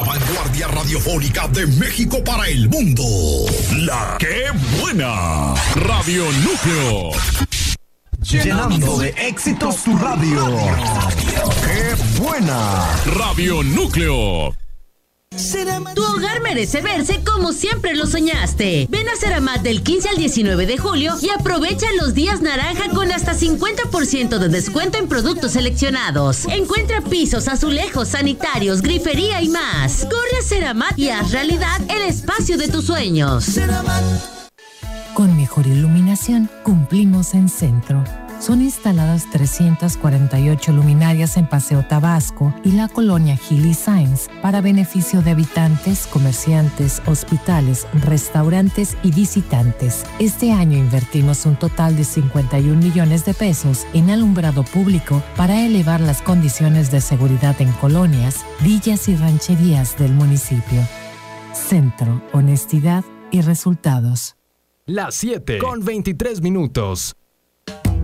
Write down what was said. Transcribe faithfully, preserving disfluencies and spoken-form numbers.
vanguardia radiofónica de México para el mundo. La ¡Qué buena! Radio Núcleo. Llenando de éxitos tu radio. ¡Qué buena! Radio Núcleo. Tu hogar merece verse como siempre lo soñaste. Ven a Ceramat del quince al diecinueve de julio y aprovecha los días naranja con hasta cincuenta por ciento de descuento en productos seleccionados. Encuentra pisos, azulejos, sanitarios, grifería y más. Corre a Ceramat y haz realidad el espacio de tus sueños. Con mejor iluminación, cumplimos en Centro. Son instaladas trescientas cuarenta y ocho luminarias en Paseo Tabasco y la colonia Gili Sainz para beneficio de habitantes, comerciantes, hospitales, restaurantes y visitantes. Este año invertimos un total de cincuenta y un millones de pesos en alumbrado público para elevar las condiciones de seguridad en colonias, villas y rancherías del municipio. Centro, honestidad y resultados. Las siete con veintitrés minutos.